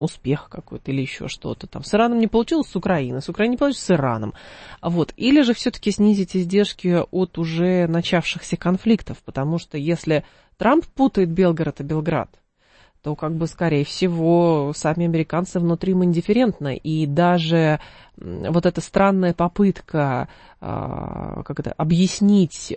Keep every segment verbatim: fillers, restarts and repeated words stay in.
успех какой-то или еще что-то там. С Ираном не получилось, с Украиной, с Украиной не получилось, с Ираном. Вот. Или же все-таки снизить издержки от уже начавшихся конфликтов, потому что если Трамп путает Белгород и Белград, то, как бы, скорее всего, сами американцы внутри им индифферентны. И даже вот эта странная попытка как это, объяснить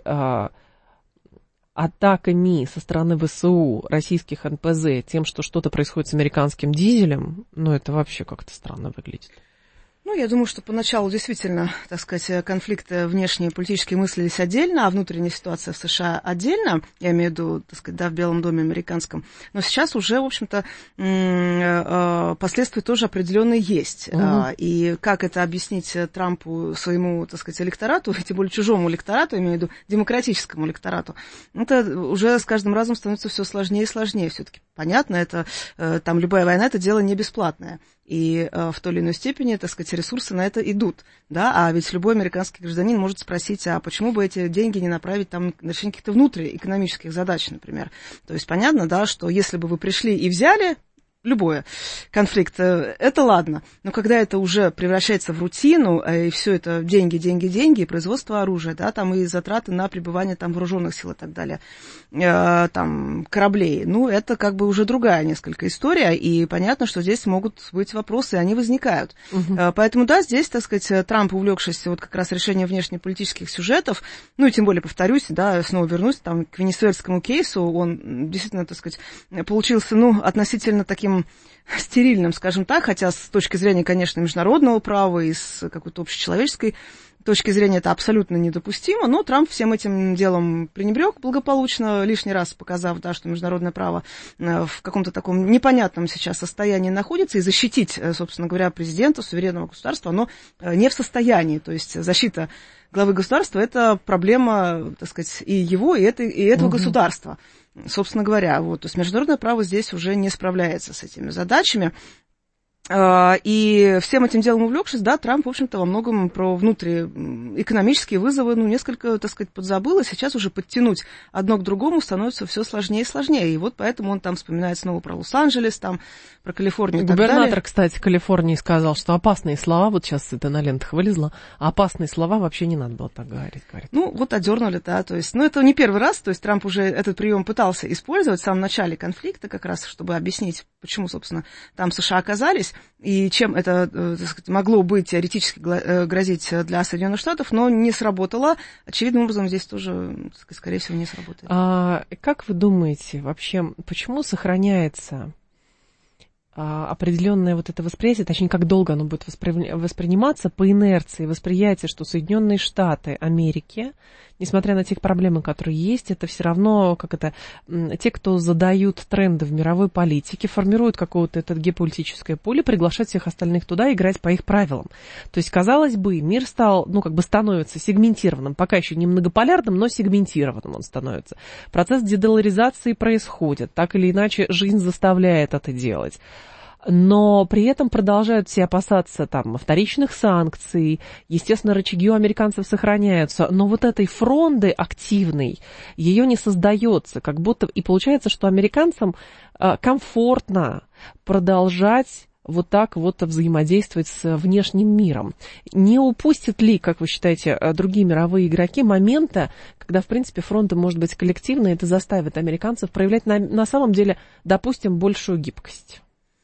атаками со стороны ВСУ российских эн пэ зэ тем, что что-то происходит с американским дизелем, ну, это вообще как-то странно выглядит. Ну, я думаю, что поначалу действительно, так сказать, конфликты внешние политические мыслились отдельно, а внутренняя ситуация в США отдельно, я имею в виду, так сказать, да, в Белом доме американском. Но сейчас уже, в общем-то, последствия тоже определенные есть. Угу. И как это объяснить Трампу, своему, так сказать, электорату, тем более чужому электорату, я имею в виду демократическому электорату, это уже с каждым разом становится все сложнее и сложнее. Все-таки понятно, это там любая война, это дело не бесплатное. И э, в той или иной степени, так сказать, ресурсы на это идут, да, а ведь любой американский гражданин может спросить, а почему бы эти деньги не направить там на решение каких-то внутриэкономических задач, например. То есть понятно, да, что если бы вы пришли и взяли любой конфликт, это ладно. Но когда это уже превращается в рутину, и все это деньги, деньги, деньги, и производство оружия, да, там и затраты на пребывание там вооруженных сил и так далее, э, там кораблей, ну, это как бы уже другая несколько история, и понятно, что здесь могут быть вопросы, и они возникают. Угу. Э, поэтому, да, здесь, так сказать, Трамп, увлекшись вот как раз решением внешнеполитических сюжетов, ну, и тем более, повторюсь, да, снова вернусь там к венесуэльскому кейсу, он действительно, так сказать, получился, ну, относительно таким стерильным, скажем так, хотя с точки зрения, конечно, международного права и с какой-то общечеловеческой точки зрения это абсолютно недопустимо, но Трамп всем этим делом пренебрег благополучно, лишний раз показав, да, что международное право в каком-то таком непонятном сейчас состоянии находится, и защитить, собственно говоря, президента, суверенного государства, оно не в состоянии, то есть защита главы государства – это проблема, так сказать, и его, и, это, и этого угу. государства. Собственно говоря, вот, то есть международное право здесь уже не справляется с этими задачами. И всем этим делом увлекшись, да, Трамп, в общем-то, во многом про внутриэкономические вызовы, ну, несколько, так сказать, подзабыл, и сейчас уже подтянуть одно к другому становится все сложнее и сложнее. И вот поэтому он там вспоминает снова про Лос-Анджелес, там, про Калифорнию и так далее. Губернатор, кстати, Калифорнии сказал, что опасные слова, вот сейчас это на лентах вылезло, а опасные слова вообще не надо было так говорить. говорить. Ну, вот одернули, да, то есть, ну, это не первый раз, то есть Трамп уже этот прием пытался использовать в самом начале конфликта, как раз, чтобы объяснить, почему, собственно, там США оказались, и чем это, так сказать, могло быть теоретически грозить для Соединенных Штатов, но не сработало. Очевидным образом здесь тоже, так сказать, скорее всего, не сработает. А как вы думаете, вообще, почему сохраняется а, определенное вот это восприятие, точнее, как долго оно будет воспри... восприниматься по инерции, восприятие, что Соединенные Штаты Америки, несмотря на те проблемы, которые есть, это все равно, как это, те, кто задают тренды в мировой политике, формируют какое-то это геополитическое поле, приглашают всех остальных туда играть по их правилам. То есть, казалось бы, мир стал, ну, как бы становится сегментированным, пока еще не многополярным, но сегментированным он становится. Процесс дедоларизации происходит, так или иначе жизнь заставляет это делать. Но при этом продолжают все опасаться там вторичных санкций, естественно, рычаги у американцев сохраняются, но вот этой фронды активной, ее не создается, как будто, и получается, что американцам комфортно продолжать вот так вот взаимодействовать с внешним миром. Не упустят ли, как вы считаете, другие мировые игроки момента, когда, в принципе, фронты может быть коллективны, и это заставит американцев проявлять на, на самом деле, допустим, большую гибкость?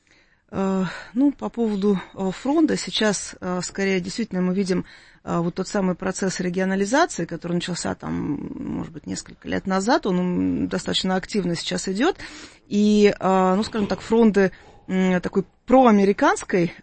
Ну, по поводу фронта, сейчас, скорее, действительно, мы видим вот тот самый процесс регионализации, который начался там, может быть, несколько лет назад, он достаточно активно сейчас идет, и, ну, скажем так, фронты такой проамериканской,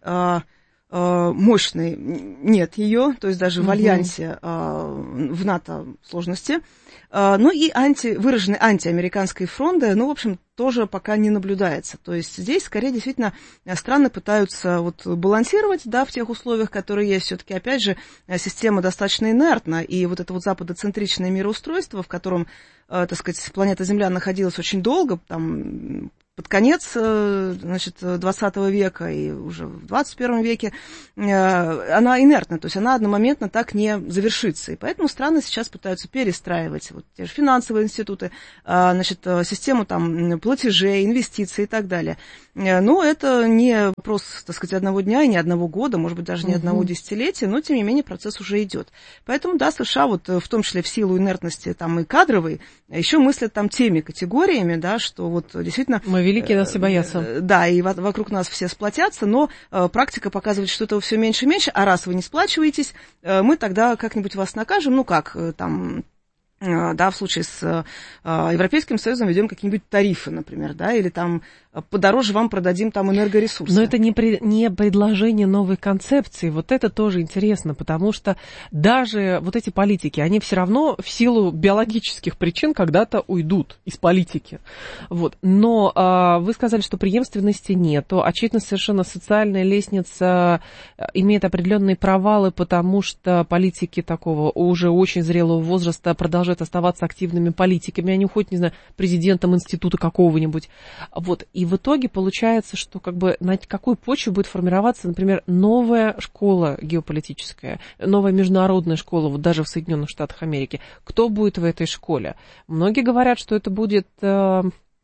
мощной нет ее, то есть даже в альянсе, в НАТО сложности, ну и анти, выраженной антиамериканской фронты, ну, в общем, тоже пока не наблюдается. То есть здесь, скорее, действительно, страны пытаются вот балансировать, да, в тех условиях, которые есть. Все-таки, опять же, система достаточно инертна, и вот это вот западоцентричное мироустройство, в котором, так сказать, планета Земля находилась очень долго, там, под конец, значит, двадцатого века и уже в двадцать первом веке, она инертна, то есть она одномоментно так не завершится. И поэтому страны сейчас пытаются перестраивать вот те же финансовые институты, значит, систему там платежей, инвестиций и так далее. Но это не вопрос, так сказать, одного дня и не одного года, может быть, даже не угу. одного десятилетия, но, тем не менее, процесс уже идет. Поэтому, да, США, вот в том числе в силу инертности там, и кадровой, еще мыслят там теми категориями, да, что вот действительно... Мы великие, нас все боятся. Да, и вокруг нас все сплотятся, но практика показывает, что этого все меньше и меньше, а раз вы не сплачиваетесь, мы тогда как-нибудь вас накажем, ну как, там... Да, в случае с э, Европейским Союзом ведем какие-нибудь тарифы, например, да, или там подороже вам продадим там энергоресурсы. Но это не, при, не предложение новой концепции, вот это тоже интересно, потому что даже вот эти политики, они все равно в силу биологических причин когда-то уйдут из политики. Вот. Но э, вы сказали, что преемственности нету, очевидно, совершенно социальная лестница имеет определенные провалы, потому что политики такого уже очень зрелого возраста продолжают оставаться активными политиками, они уходят, не знаю, президентом института какого-нибудь. Вот. И в итоге получается, что как бы на какой почве будет формироваться, например, новая школа геополитическая, новая международная школа, вот даже в Соединенных Штатах Америки. Кто будет в этой школе? Многие говорят, что это будет... Э,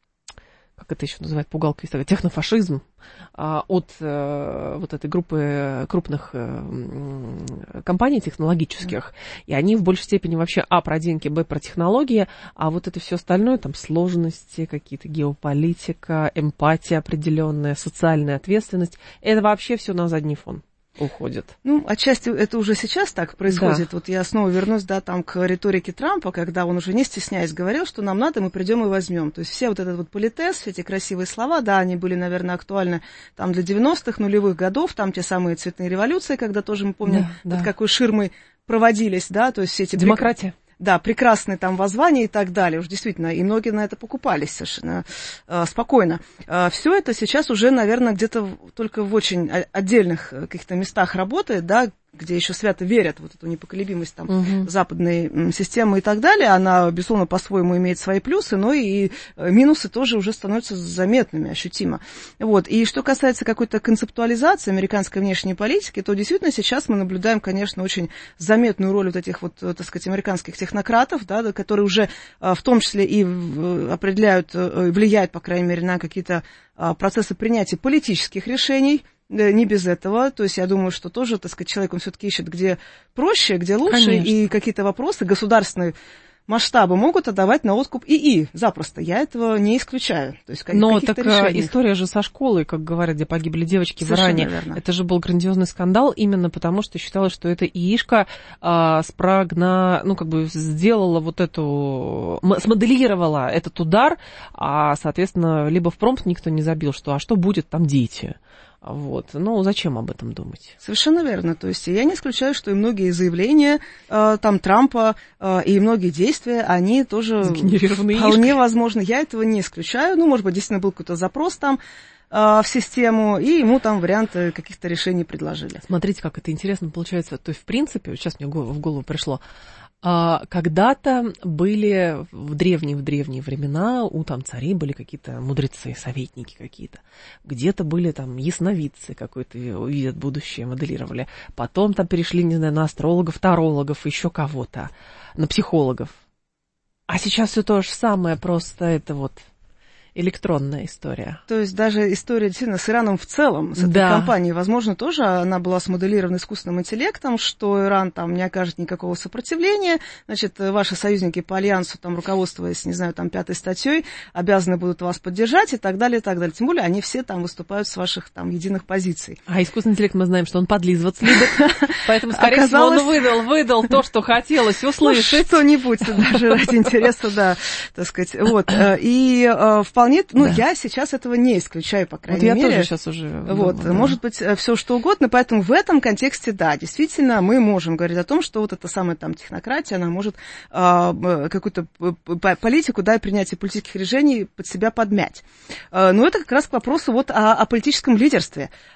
как это еще называют, пугалка есть такая, технофашизм, от вот этой группы крупных компаний технологических, и они в большей степени вообще а про деньги, б про технологии, а вот это все остальное, там сложности, какие-то геополитика, эмпатия определенная, социальная ответственность, это вообще все на задний фон уходит. Ну, отчасти это уже сейчас так происходит. Да. Вот я снова вернусь, да, там к риторике Трампа, когда он уже не стесняясь говорил, что нам надо, мы придем и возьмем. То есть все вот этот вот политес, все эти красивые слова, да, они были, наверное, актуальны там для девяностых, нулевых годов, там те самые цветные революции, когда тоже мы помним, да, под да. какой ширмой проводились, да, то есть все эти... Демократия. Да, прекрасные там воззвания и так далее. Уж действительно, и многие на это покупались совершенно э, спокойно. Э, все это сейчас уже, наверное, где-то только в очень отдельных каких-то местах работает, да, где еще свято верят вот эту непоколебимость там, угу. западной системы и так далее. Она, безусловно, по-своему имеет свои плюсы, но и минусы тоже уже становятся заметными, ощутимо. Вот. И что касается какой-то концептуализации американской внешней политики, то действительно сейчас мы наблюдаем, конечно, очень заметную роль вот этих вот, так сказать, американских технократов, да, которые уже в том числе и определяют, влияют, по крайней мере, на какие-то процессы принятия политических решений. Не без этого, то есть я думаю, что тоже, так сказать, человек, он все-таки ищет, где проще, где лучше, конечно. И какие-то вопросы государственные масштабы могут отдавать на откуп ИИ запросто, я этого не исключаю. То есть, но так решениях. История же со школой, как говорят, где погибли девочки совершенно в Иране, верно. Это же был грандиозный скандал именно потому, что считалось, что эта ИИшка а, спрагна, ну, как бы сделала вот эту, смоделировала этот удар, а, соответственно, либо в промпт никто не забил, что а что будет, там дети. Вот. Ну, зачем об этом думать? Совершенно верно. То есть я не исключаю, что и многие заявления э, там, Трампа э, и многие действия, они тоже вполне возможно. Я этого не исключаю. Ну, может быть, действительно был какой-то запрос там э, в систему, и ему там варианты каких-то решений предложили. Смотрите, как это интересно получается. То есть, в принципе, вот сейчас мне в голову пришло, когда-то были в древние-в древние времена, у там царей были какие-то мудрецы, советники какие-то. Где-то были там ясновидцы, какой-то видят будущее, моделировали. Потом там перешли, не знаю, на астрологов, тарологов, еще кого-то, на психологов. А сейчас все то же самое, просто это вот... электронная история. То есть даже история действительно с Ираном в целом, с этой да. компанией, возможно, тоже она была смоделирована искусственным интеллектом, что Иран там не окажет никакого сопротивления, значит, ваши союзники по альянсу, там, руководствуясь, не знаю, там, пятой статьей, обязаны будут вас поддержать и так далее, и так далее. Тем более они все там выступают с ваших там единых позиций. А искусственный интеллект, мы знаем, что он подлизываться любит, поэтому, скорее всего, он выдал, выдал то, что хотелось услышать. Что-нибудь, даже ради интереса, да, так сказать. Вот. И вполне Вполне, ну, да. я сейчас этого не исключаю, по крайней вот мере. Я тоже сейчас уже... Вот, да. Может быть, все что угодно, поэтому в этом контексте, да, действительно, мы можем говорить о том, что вот эта самая там технократия, она может э, какую-то политику, да, и принятие политических решений под себя подмять. Э, но это как раз к вопросу вот о, о политическом лидерстве.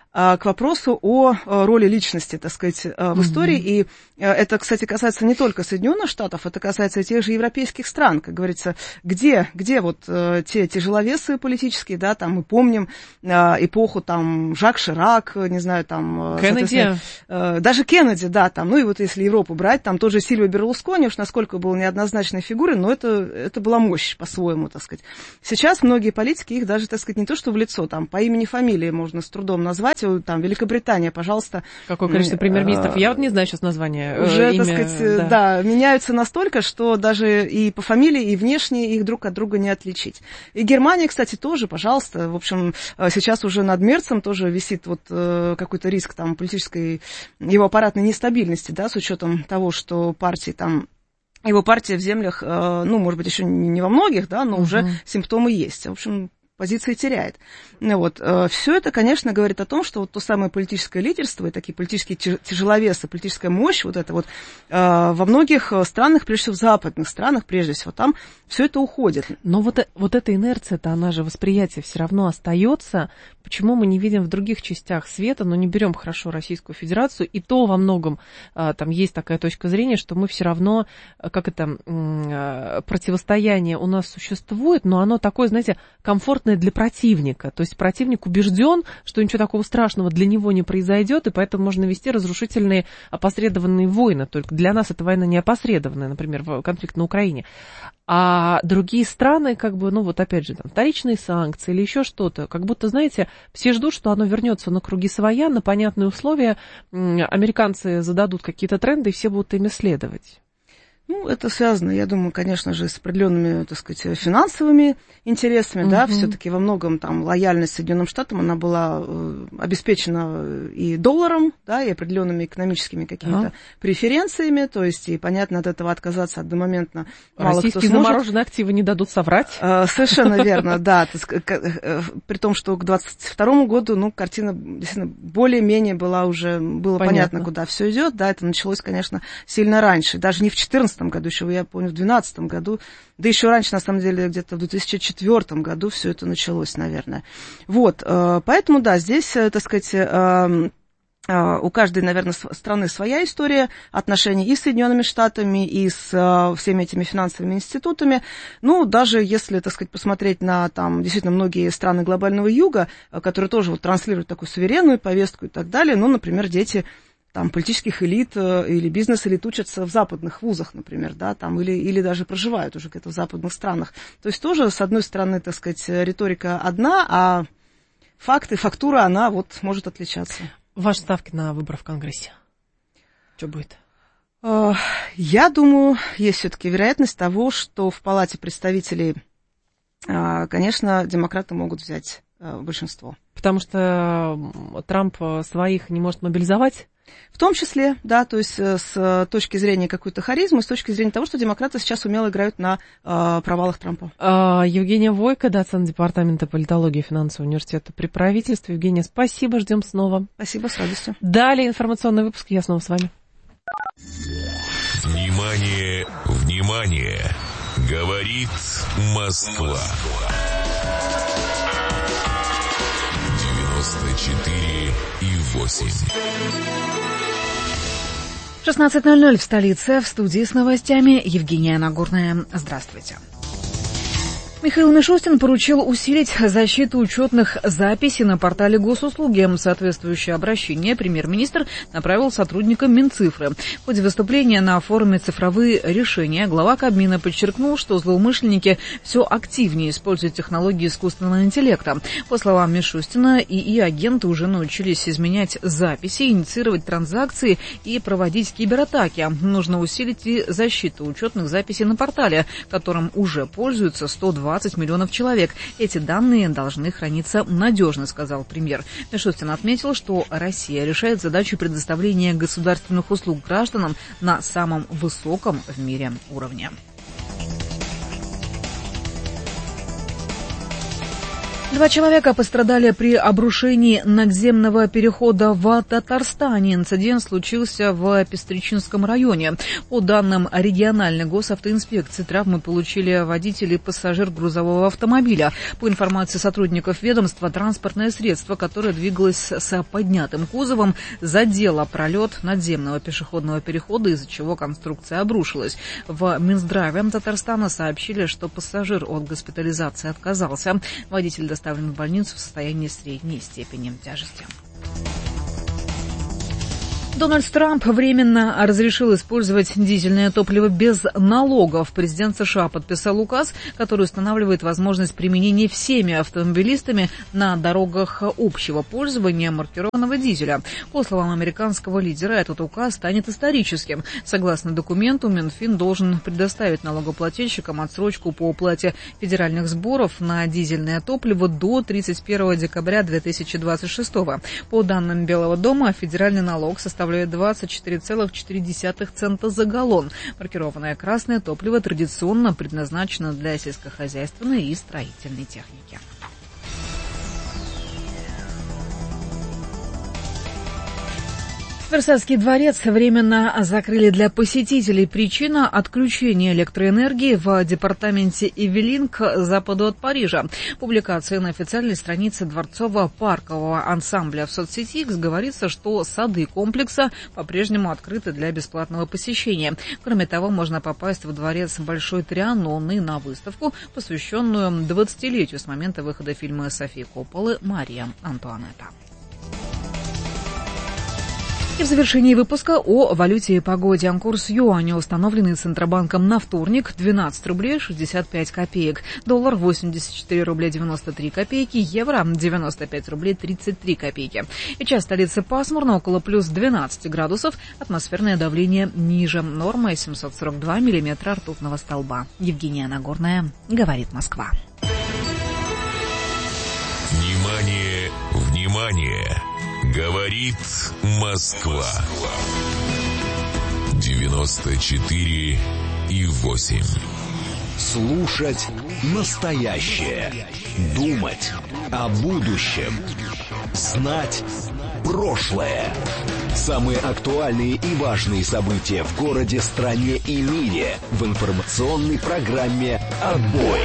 к вопросу о роли личности, так сказать, в истории. Mm-hmm. И это, кстати, касается не только Соединенных Штатов, это касается и тех же европейских стран. Как говорится, где, где вот те тяжеловесы политические, да, там мы помним эпоху там Жак Ширак, не знаю, там... Кеннеди. Даже Кеннеди, да, там, ну и вот если Европу брать, там тоже Сильвио Берлускони, уж насколько был неоднозначной фигурой, но это, это была мощь по-своему, так сказать. Сейчас многие политики, их даже, так сказать, не то что в лицо, там, по имени, фамилии можно с трудом назвать, там, Великобритания, пожалуйста. Какое количество премьер-министров? Я вот не знаю сейчас название. Уже, имя, так сказать, да. да, меняются настолько, что даже и по фамилии, и внешне их друг от друга не отличить. И Германия, кстати, тоже, пожалуйста, в общем, сейчас уже над Мерцем тоже висит вот какой-то риск там политической, его аппаратной нестабильности, да, с учетом того, что партии там, его партия в землях, ну, может быть, еще не во многих, да, но uh-huh. уже симптомы есть. В общем, позиции теряет. Вот. Все это, конечно, говорит о том, что вот то самое политическое лидерство и такие политические тяжеловесы, политическая мощь, вот это вот во многих странах, прежде всего в западных странах, прежде всего, там все это уходит. Но вот, вот эта инерция-то, она же, восприятие все равно остается. Почему мы не видим в других частях света, но не берем хорошо Российскую Федерацию, и то во многом там есть такая точка зрения, что мы все равно, как это, противостояние у нас существует, но оно такое, знаете, комфортное для противника. То есть противник убежден, что ничего такого страшного для него не произойдет, и поэтому можно вести разрушительные опосредованные войны. Только для нас эта война не опосредованная, например, конфликт на Украине. А другие страны, как бы, ну вот опять же, там, вторичные санкции или еще что-то, как будто, знаете, все ждут, что оно вернется на круги своя, на понятные условия, американцы зададут какие-то тренды, и все будут ими следовать. Ну, это связано, я думаю, конечно же, с определенными, так сказать, финансовыми интересами, uh-huh. да, все-таки во многом там лояльность Соединенным Штатам, она была э, обеспечена и долларом, да, и определенными экономическими какими-то uh-huh. преференциями, то есть, и, понятно, от этого отказаться одномоментно мало кто сможет. Российские замороженные активы не дадут соврать. Э, совершенно верно, да, при том, что к двадцать второму году, ну, картина действительно более-менее была уже, было понятно, куда все идет, да, это началось, конечно, сильно раньше, даже не в четырнадцатом году, еще, я помню, в две тысячи двенадцатом году, да еще раньше, на самом деле, где-то в две тысячи четвёртом году все это началось, наверное. Вот, поэтому, да, здесь, так сказать, у каждой, наверное, страны своя история отношений и с Соединенными Штатами, и с всеми этими финансовыми институтами. Ну, даже если, так сказать, посмотреть на, там, действительно, многие страны глобального юга, которые тоже вот транслируют такую суверенную повестку и так далее, ну, например, дети там, политических элит или бизнес-элит учатся в западных вузах, например, да, там, или, или даже проживают уже где-то в западных странах. То есть тоже, с одной стороны, так сказать, риторика одна, а факты, фактура, она вот может отличаться. Ваши ставки на выборы в Конгрессе? Что будет? Я думаю, есть все-таки вероятность того, что в Палате представителей, конечно, демократы могут взять большинство. Потому что Трамп своих не может мобилизовать? В том числе, да, то есть с точки зрения какой-то харизмы, с точки зрения того, что демократы сейчас умело играют на э, провалах Трампа. А, Евгения Войко, доцент департамента политологии и финансового университета при правительстве. Евгения, спасибо, ждем снова. Спасибо, с радостью. Далее информационный выпуск, я снова с вами. Внимание, внимание, говорит Москва. девяносто четыре и восемь. шестнадцать ноль ноль в столице. В студии с новостями Евгения Нагорная. Здравствуйте. Михаил Мишустин поручил усилить защиту учетных записей на портале госуслуги. Соответствующее обращение премьер-министр направил сотрудникам Минцифры. В ходе выступления на форуме «Цифровые решения» глава Кабмина подчеркнул, что злоумышленники все активнее используют технологии искусственного интеллекта. По словам Мишустина, ИИ-агенты уже научились изменять записи, инициировать транзакции и проводить кибератаки. Нужно усилить и защиту учетных записей на портале, которым уже пользуются сто двадцать миллионов человек. Эти данные должны храниться надежно, сказал премьер. Мишустин отметил, что Россия решает задачу предоставления государственных услуг гражданам на самом высоком в мире уровне. Два человека пострадали при обрушении надземного перехода в Татарстане. Инцидент случился в Пестричинском районе. По данным региональной госавтоинспекции, травмы получили водитель и пассажир грузового автомобиля. По информации сотрудников ведомства, транспортное средство, которое двигалось с поднятым кузовом, задело пролет надземного пешеходного перехода, из-за чего конструкция обрушилась. В Минздраве Татарстана сообщили, что пассажир от госпитализации отказался. Водитель доставлен в больницу в состоянии средней степени тяжести. Дональд Трамп временно разрешил использовать дизельное топливо без налогов. Президент США подписал указ, который устанавливает возможность применения всеми автомобилистами на дорогах общего пользования маркированного дизеля. По словам американского лидера, этот указ станет историческим. Согласно документу, Минфин должен предоставить налогоплательщикам отсрочку по уплате федеральных сборов на дизельное топливо до тридцать первого декабря две тысячи двадцать шестого. По данным Белого дома, федеральный налог составляет двадцать четыре целых четыре десятых цента за галлон. Маркированное красное топливо традиционно предназначено для сельскохозяйственной и строительной техники. Версальский дворец временно закрыли для посетителей. Причина – отключения электроэнергии в департаменте Эвелин к западу от Парижа. Публикация на официальной странице дворцово-паркового ансамбля в соцсети X говорится, что сады комплекса по-прежнему открыты для бесплатного посещения. Кроме того, можно попасть в дворец Большой Трианон и на выставку, посвященную двадцатилетию с момента выхода фильма Софии Копполы «Мария Антуанетта». И в завершении выпуска о валюте и погоде. Курс юаня, установленный Центробанком на вторник, двенадцать рублей шестьдесят пять копеек. Доллар восемьдесят четыре рубля девяносто три копейки. Евро девяносто пять рублей тридцать три копейки. Сейчас в столице пасмурно, около плюс двенадцати градусов. Атмосферное давление ниже. Норма семьсот сорок два миллиметра ртутного столба. Евгения Нагорная, говорит Москва. Внимание, внимание! Говорит Москва. девяносто четыре и восемь. Слушать настоящее. Думать о будущем. Знать прошлое. Самые актуальные и важные события в городе, стране и мире в информационной программе «Отбой».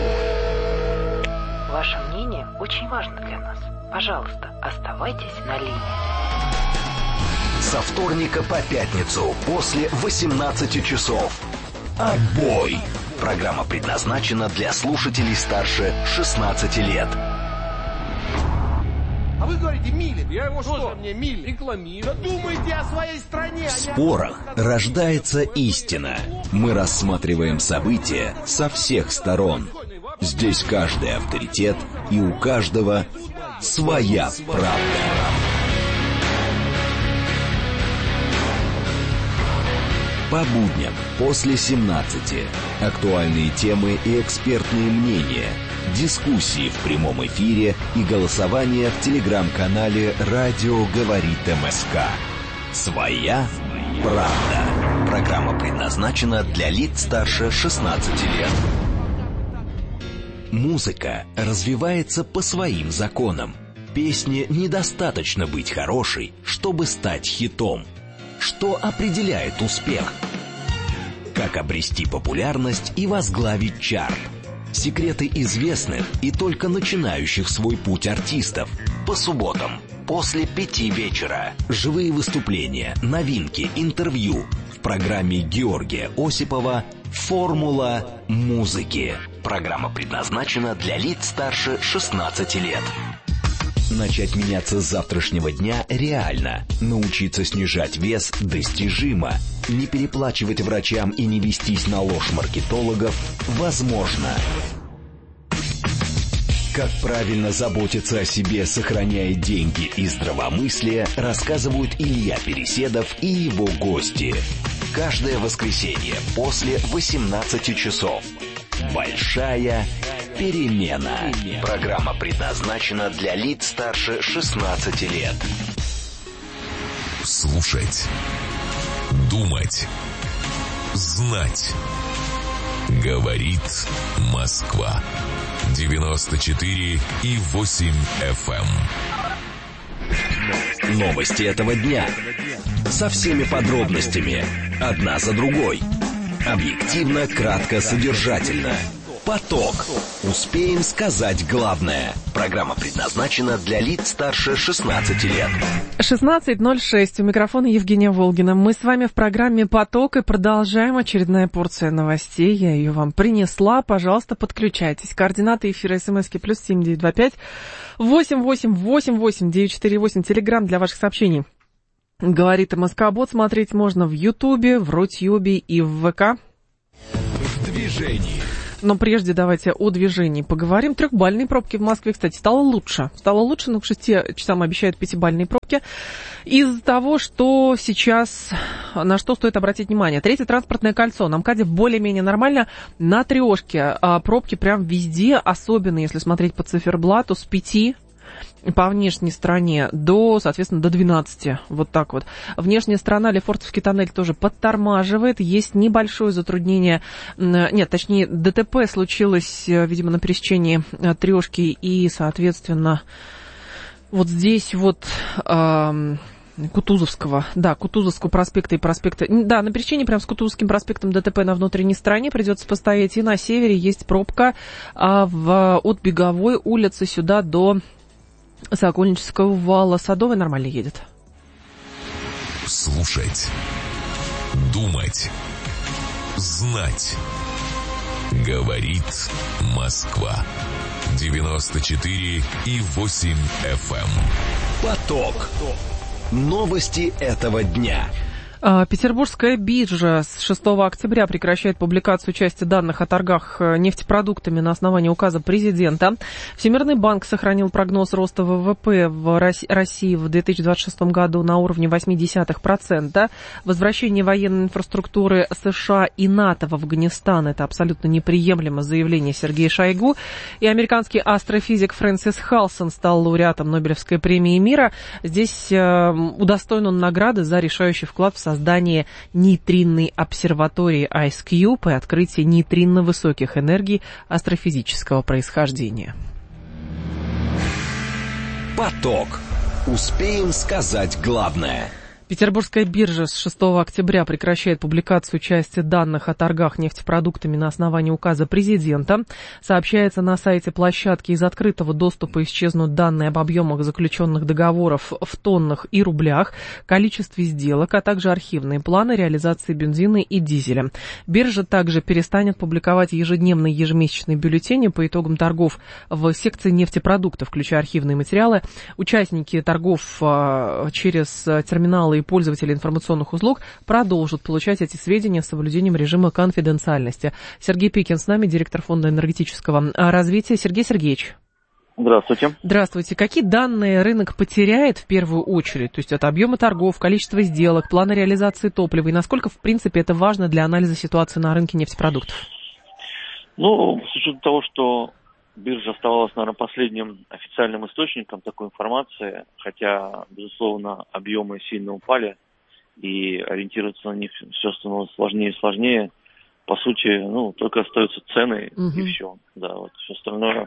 Ваше мнение очень важно для нас. Пожалуйста, оставайтесь на линии. Со вторника по пятницу после восемнадцати часов. Отбой. Программа предназначена для слушателей старше шестнадцати лет. А вы говорите, Милин. Я его что? Мне Милин рекламирую. Да думайте о своей стране. В спорах рождается истина. Мы рассматриваем события со всех сторон. Здесь каждый авторитет, и у каждого своя правда. По будням после семнадцати. Актуальные темы и экспертные мнения. Дискуссии в прямом эфире и голосование в телеграм-канале «Радио говорит МСК». Своя правда. Программа предназначена для лиц старше шестнадцати лет. Музыка развивается по своим законам. Песне недостаточно быть хорошей, чтобы стать хитом. Что определяет успех? Как обрести популярность и возглавить чарт? Секреты известных и только начинающих свой путь артистов. По субботам после пяти вечера. Живые выступления, новинки, интервью. В программе Георгия Осипова «Формула музыки». Программа предназначена для лиц старше шестнадцати лет. Начать меняться с завтрашнего дня реально. Научиться снижать вес достижимо. Не переплачивать врачам и не вестись на ложь маркетологов возможно. Как правильно заботиться о себе, сохраняя деньги и здравомыслие, рассказывают Илья Переседов и его гости. Каждое воскресенье после восемнадцати часов. Большая перемена. Программа предназначена для лиц старше шестнадцати лет. Слушать. Думать. Знать. Говорит Москва. девяносто четыре и восемь эф эм. Новости этого дня. Со всеми подробностями. Одна за другой. Объективно, кратко, содержательно. Поток. Успеем сказать главное. Программа предназначена для лиц старше шестнадцати лет. шестнадцать ноль шесть. У микрофона Евгения Волгина. Мы с вами в программе «Поток» и продолжаем. Очередная порция новостей. Я ее вам принесла. Пожалуйста, подключайтесь. Координаты эфира смски плюс семь девять два пять восемь восемь восемь восемь девять четыре восемь. Телеграм для ваших сообщений. Говорит МСК-бот. Смотреть можно в Ютубе, в Рутюбе и в ВК. В движении. Но прежде давайте о движении поговорим. Трехбальные пробки в Москве, кстати, стало лучше. Стало лучше, но к шести часам обещают пятибальные пробки. Из-за того, что сейчас, на что стоит обратить внимание. Третье транспортное кольцо. На МКАДе более-менее нормально. На трешке а пробки прям везде, особенно если смотреть по циферблату, с пяти по внешней стороне до, соответственно, до двенадцати. Вот так вот. Внешняя сторона, Лефортовский тоннель тоже подтормаживает. Есть небольшое затруднение. Нет, точнее, ДТП случилось, видимо, на пересечении трешки и, соответственно, вот здесь вот... Эм, Кутузовского, да, Кутузовского проспекта и проспекта, да, на пересечении прямо с Кутузовским проспектом ДТП на внутренней стороне придется постоять, и на севере есть пробка а в, от Беговой улицы сюда до Сокольнического вала. Садовой нормально едет. Слушать, думать, знать. Говорит Москва. девяносто четыре и восемь эф эм. Поток. Новости этого дня. Петербургская биржа с шестого октября прекращает публикацию части данных о торгах нефтепродуктами на основании указа президента. Всемирный банк сохранил прогноз роста ВВП в России в две тысячи двадцать шестом году на уровне восемь десятых процента. Возвращение военной инфраструктуры США и НАТО в Афганистан — это абсолютно неприемлемо, заявление Сергея Шойгу. И американский астрофизик Фрэнсис Халсон стал лауреатом Нобелевской премии мира. Здесь э, удостоен он награды за решающий вклад в создание нейтринной обсерватории IceCube и открытие нейтринно высоких энергий астрофизического происхождения. Поток. Успеем сказать главное. Петербургская биржа с шестого октября прекращает публикацию части данных о торгах нефтепродуктами на основании указа президента. Сообщается на сайте площадки: из открытого доступа исчезнут данные об объемах заключенных договоров в тоннах и рублях, количестве сделок, а также архивные планы реализации бензина и дизеля. Биржа также перестанет публиковать ежедневные и ежемесячные бюллетени по итогам торгов в секции нефтепродуктов, включая архивные материалы. Участники торгов через терминалы и пользователи информационных услуг продолжат получать эти сведения с соблюдением режима конфиденциальности. Сергей Пикин с нами, директор Фонда энергетического развития. Сергей Сергеевич. Здравствуйте. Здравствуйте. Какие данные рынок потеряет в первую очередь? То есть это объемы торгов, количество сделок, планы реализации топлива, и насколько, в принципе, это важно для анализа ситуации на рынке нефтепродуктов? Ну, с учетом того, что биржа оставалась, наверное, последним официальным источником такой информации, хотя, безусловно, объемы сильно упали, и ориентироваться на них все становилось сложнее и сложнее. По сути, ну, только остаются цены, угу. и все. Да, вот все остальное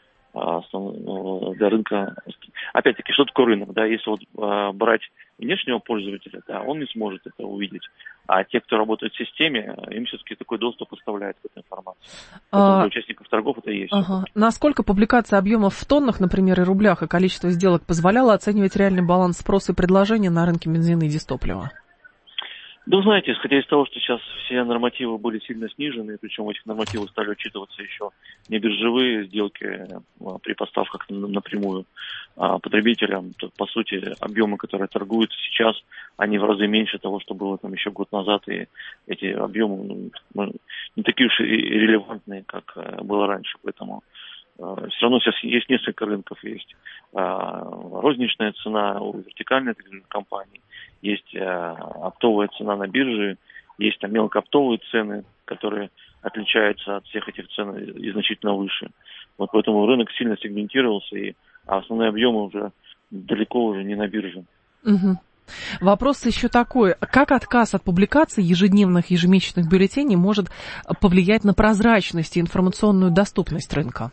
для рынка. Опять-таки, что такое рынок? Да, если вот а, брать внешнего пользователя, да, он не сможет это увидеть. А те, кто работает в системе, им все-таки такой доступ оставляет к этой информации. А... Для участников торгов это и есть. Ага. Насколько публикация объемов в тоннах, например, и рублях, и количество сделок позволяла оценивать реальный баланс спроса и предложения на рынке бензина и дизтоплива? Да, знаете, исходя из того, что сейчас все нормативы были сильно снижены, причем в этих нормативах стали учитываться еще не биржевые сделки при поставках напрямую потребителям, то, по сути, объемы, которые торгуются сейчас, они в разы меньше того, что было там еще год назад, и эти объемы ну, не такие уж и релевантные, как было раньше, поэтому все равно сейчас есть несколько рынков, есть розничная цена у вертикальной компании, есть оптовая цена на бирже, есть там мелкооптовые цены, которые отличаются от всех этих цен и значительно выше. Вот поэтому рынок сильно сегментировался, и основные объемы уже далеко уже не на бирже. Угу. Вопрос еще такой. Как отказ от публикации ежедневных, ежемесячных бюллетеней может повлиять на прозрачность и информационную доступность рынка?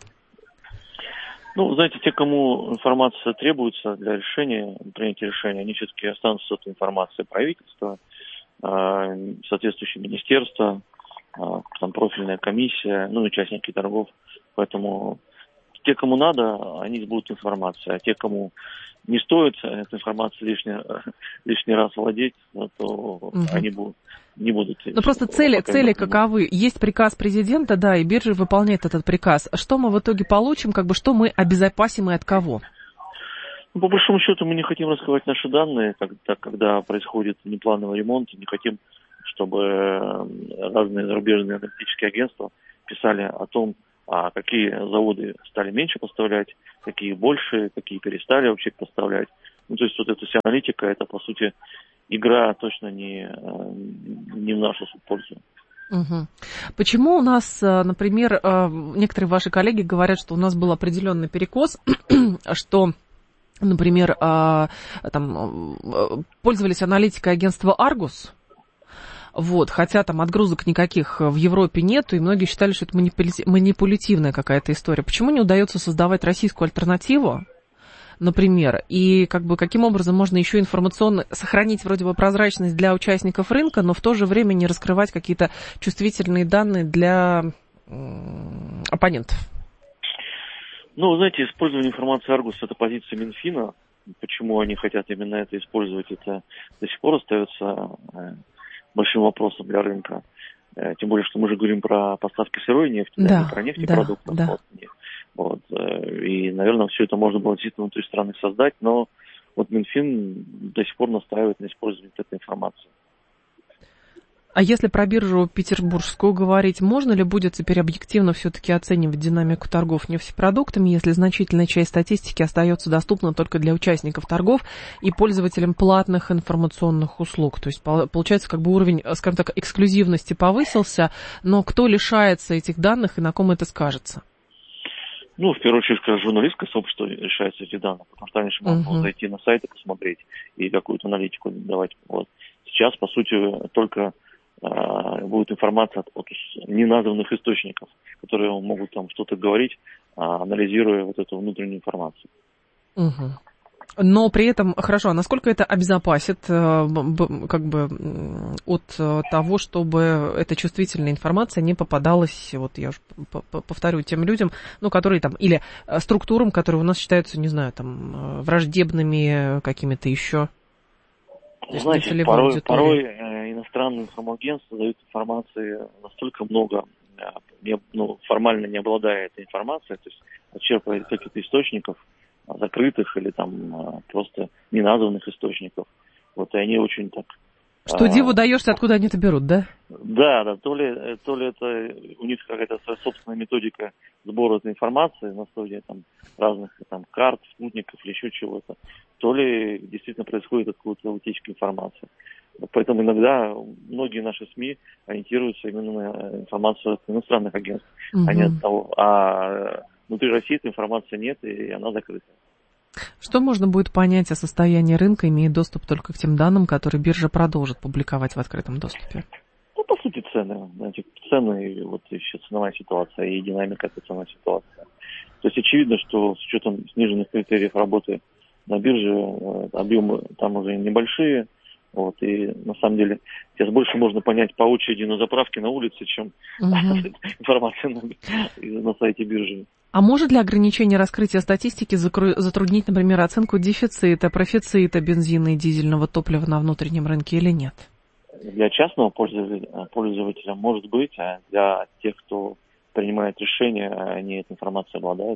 Ну, знаете, те, кому информация требуется для решения, принятия решения, они все-таки останутся с этой информацией правительства, соответствующие министерства, там профильная комиссия, ну, участники торгов. Поэтому те, кому надо, они будут информацией, а те, кому не стоит этой информацией лишний, лишний раз владеть, то угу. они будут, не будут. Ну просто цели, цели каковы? Есть приказ президента, да, и биржа выполняет этот приказ. Что мы в итоге получим, как бы что мы обезопасим и от кого? Ну, по большому счету мы не хотим раскрывать наши данные, когда, когда происходит неплановый ремонт, не хотим, чтобы разные зарубежные аналитические агентства писали о том, а какие заводы стали меньше поставлять, какие больше, какие перестали вообще поставлять. Ну, то есть вот эта вся аналитика, это, по сути, игра точно не, не в нашу пользу. Угу. Почему у нас, например, некоторые ваши коллеги говорят, что у нас был определенный перекос, что, например, там, пользовались аналитикой агентства Argus, вот, хотя там отгрузок никаких в Европе нету, и многие считали, что это манипулятивная какая-то история. Почему не удается создавать российскую альтернативу, например, и как бы каким образом можно еще информационно сохранить вроде бы прозрачность для участников рынка, но в то же время не раскрывать какие-то чувствительные данные для м- оппонентов? Ну, вы знаете, использование информации Argus — это позиция Минфина. Почему они хотят именно это использовать, это до сих пор остается большим вопросом для рынка. Тем более, что мы же говорим про поставки сырой нефти, да, не про нефтепродукты. Да, да. Вот. И, наверное, все это можно было действительно внутри страны создать, но вот Минфин до сих пор настаивает на использовании этой информации. А если про биржу петербургскую говорить, можно ли будет теперь объективно все-таки оценивать динамику торгов нефтепродуктами, если значительная часть статистики остается доступна только для участников торгов и пользователям платных информационных услуг? То есть, получается, как бы уровень, скажем так, эксклюзивности повысился, но кто лишается этих данных и на ком это скажется? Ну, в первую очередь, как журналистское сообщество решается эти данные, потому что раньше можно было uh-huh. зайти на сайт и посмотреть и какую-то аналитику давать. Вот. Сейчас, по сути, только будет информация от, от неназванных источников, которые могут там что-то говорить, анализируя вот эту внутреннюю информацию. Угу. Но при этом, хорошо, а насколько это обезопасит как бы от того, чтобы эта чувствительная информация не попадалась, вот я уже повторю, тем людям, ну, которые там, или структурам, которые у нас считаются, не знаю, там, враждебными какими-то еще? Знаете, порой, порой иностранные информагентства дают информации настолько много, не, ну, формально не обладая этой информацией, то есть отчерпывая каких-то источников, закрытых или там просто неназванных источников. Вот, и они очень так... Что а, диву даешься, откуда они это берут, да? Да, да, то ли, то ли это у них какая-то своя собственная методика сбора этой информации на основе там разных там карт, спутников или еще чего-то, то ли действительно происходит какая-то утечка информации. Поэтому иногда многие наши СМИ ориентируются именно на информацию от иностранных агентств, угу. а не от того. А внутри России этой информации нет, и она закрыта. Что можно будет понять о состоянии рынка, имея доступ только к тем данным, которые биржа продолжит публиковать в открытом доступе? Ну, по сути, цены. Знаете, цены, и вот еще ценовая ситуация, и динамика этой ценовой ситуации. То есть очевидно, что с учетом сниженных критериев работы на бирже, объемы там уже небольшие. Вот, и на самом деле сейчас больше можно понять по очереди на заправке на улице, чем uh-huh. информация на, на сайте биржи. А может ли ограничение раскрытия статистики затруднить, например, оценку дефицита, профицита бензина и дизельного топлива на внутреннем рынке или нет? Для частного пользователя, пользователя может быть, а для тех, кто принимает решения, они этой информацией обладают.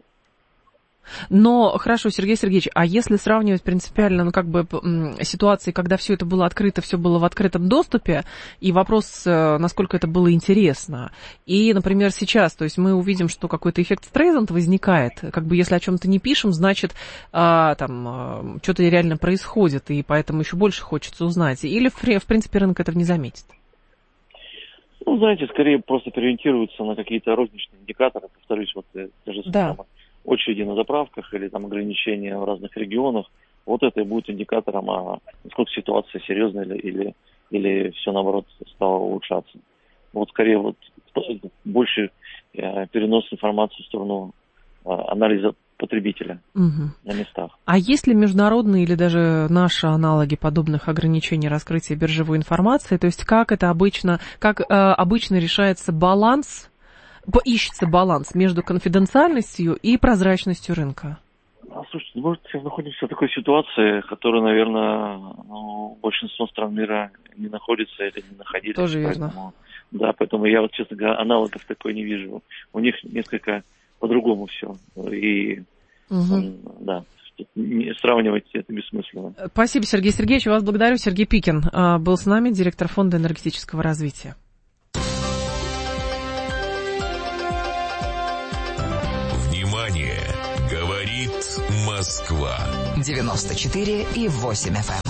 Но, хорошо, Сергей Сергеевич, а если сравнивать принципиально, ну, как бы, ситуации, когда все это было открыто, все было в открытом доступе, и вопрос, насколько это было интересно, и, например, сейчас, то есть мы увидим, что какой-то эффект Стрейзанд возникает, как бы, если о чем-то не пишем, значит, а, там, что-то реально происходит, и поэтому еще больше хочется узнать, или, в принципе, рынок этого не заметит? Ну, знаете, скорее просто переориентируются на какие-то розничные индикаторы, повторюсь, вот те же да. самые очереди на заправках или там ограничения в разных регионах. Вот это и будет индикатором, а насколько ситуация серьезная или, или, или все наоборот стало улучшаться. Вот скорее вот больше перенос информации в сторону анализа потребителя угу. на местах. А есть ли международные или даже наши аналоги подобных ограничений раскрытия биржевой информации? То есть как это обычно, как э, обычно решается баланс, ищется баланс между конфиденциальностью и прозрачностью рынка? А, слушайте, мы сейчас находимся в такой ситуации, которая, наверное, ну, большинство стран мира не находится или не находились. Тоже поэтому, верно. Да, поэтому я вот, честно говоря, аналогов такой не вижу. У них несколько по-другому все. И, угу. да, сравнивать это бессмысленно. Спасибо, Сергей Сергеевич. Вас благодарю. Сергей Пикин был с нами, директор Фонда энергетического развития. Внимание! Говорит Москва. девяносто четыре и восемь эф эм.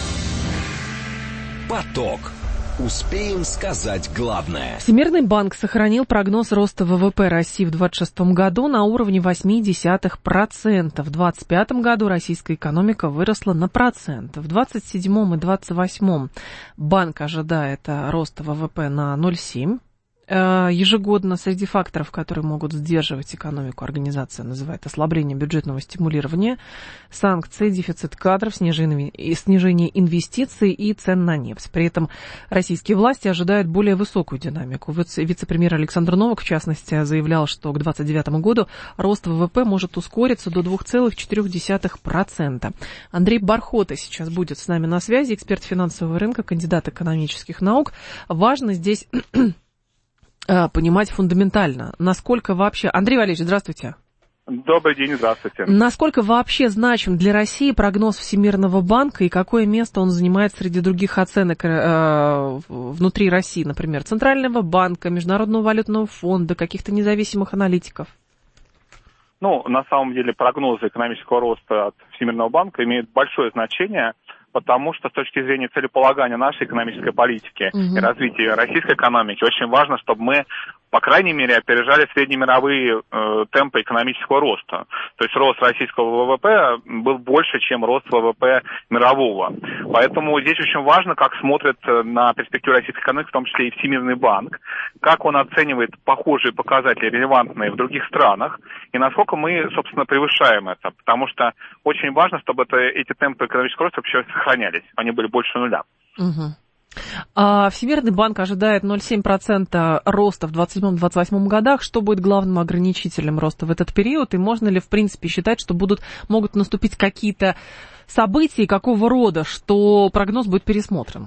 Поток. Успеем сказать главное. Всемирный банк сохранил прогноз роста ВВП России в двадцать шестом году на уровне восемь десятых процента. В двадцать пятом году российская экономика выросла на процент. В двадцать седьмом и двадцать восьмом банк ожидает роста ВВП на ноль целых семь десятых процента. Ежегодно среди факторов, которые могут сдерживать экономику, организация называет ослабление бюджетного стимулирования, санкции, дефицит кадров, снижение, снижение инвестиций и цен на нефть. При этом российские власти ожидают более высокую динамику. Вице-премьер Александр Новак, в частности, заявлял, что к двадцать девятому году рост ВВП может ускориться до два целых четыре десятых процента. Андрей Бархота сейчас будет с нами на связи, эксперт финансового рынка, кандидат экономических наук. Важно здесь понимать фундаментально, насколько вообще... Андрей Валерьевич, здравствуйте. Добрый день, здравствуйте. Насколько вообще значим для России прогноз Всемирного банка и какое место он занимает среди других оценок э, внутри России, например, Центрального банка, Международного валютного фонда, каких-то независимых аналитиков? Ну, на самом деле прогнозы экономического роста от Всемирного банка имеют большое значение, потому что с точки зрения целеполагания нашей экономической политики угу. и развития российской экономики очень важно, чтобы мы, по крайней мере, опережали среднемировые э, темпы экономического роста. То есть рост российского ВВП был больше, чем рост ВВП мирового. Поэтому здесь очень важно, как смотрит на перспективу российской экономики, в том числе и Всемирный банк, как он оценивает похожие показатели, релевантные в других странах, и насколько мы, собственно, превышаем это. Потому что очень важно, чтобы это, эти темпы экономического роста вообще сохранялись, они были больше нуля. Угу. А Всемирный банк ожидает ноль целых семь десятых процента роста в двадцать седьмом - двадцать восьмом годах. Что будет главным ограничителем роста в этот период? И можно ли, в принципе, считать, что будут, могут наступить какие-то события, какого рода, что прогноз будет пересмотрен?